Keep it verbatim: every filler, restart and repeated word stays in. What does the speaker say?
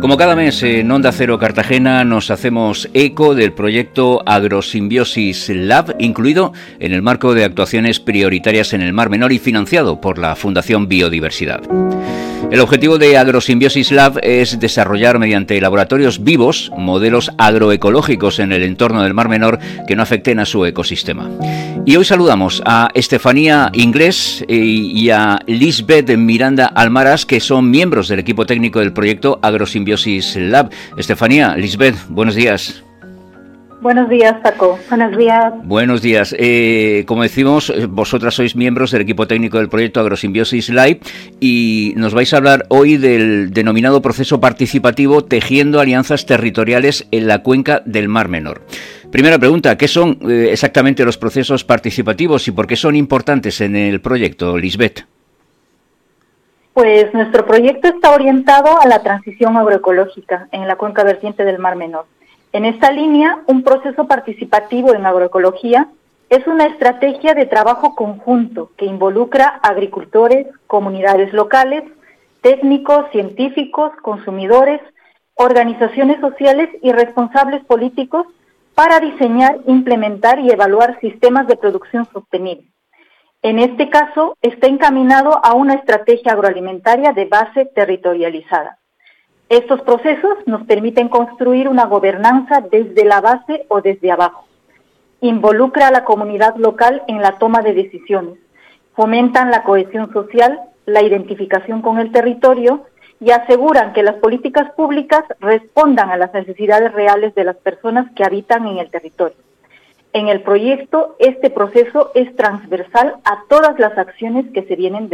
Como cada mes en Onda Cero Cartagena nos hacemos eco del proyecto Agrosimbiosis Lab, incluido en el marco de actuaciones prioritarias en el Mar Menor y financiado por la Fundación Biodiversidad. El objetivo de Agrosimbiosis Lab es desarrollar mediante laboratorios vivos modelos agroecológicos en el entorno del Mar Menor que no afecten a su ecosistema. Y hoy saludamos a Estefanía Inglés y a Lisbeth Miranda Almaras, que son miembros del equipo técnico del proyecto Agrosimbiosis Lab. Estefanía, Lisbeth, buenos días. Buenos días, Paco. Buenos días. Buenos días. Eh, como decimos, vosotras sois miembros del equipo técnico del proyecto Agrosimbiosis Lab y nos vais a hablar hoy del denominado proceso participativo Tejiendo Alianzas Territoriales en la Cuenca del Mar Menor. Primera pregunta, ¿qué son eh, exactamente los procesos participativos y por qué son importantes en el proyecto, Lisbeth? Pues nuestro proyecto está orientado a la transición agroecológica en la cuenca vertiente del Mar Menor. En esta línea, un proceso participativo en agroecología es una estrategia de trabajo conjunto que involucra agricultores, comunidades locales, técnicos, científicos, consumidores, organizaciones sociales y responsables políticos para diseñar, implementar y evaluar sistemas de producción sostenible. En este caso, está encaminado a una estrategia agroalimentaria de base territorializada. Estos procesos nos permiten construir una gobernanza desde la base o desde abajo. Involucra a la comunidad local en la toma de decisiones, fomentan la cohesión social, la identificación con el territorio y aseguran que las políticas públicas respondan a las necesidades reales de las personas que habitan en el territorio. En el proyecto, este proceso es transversal a todas las acciones que se vienen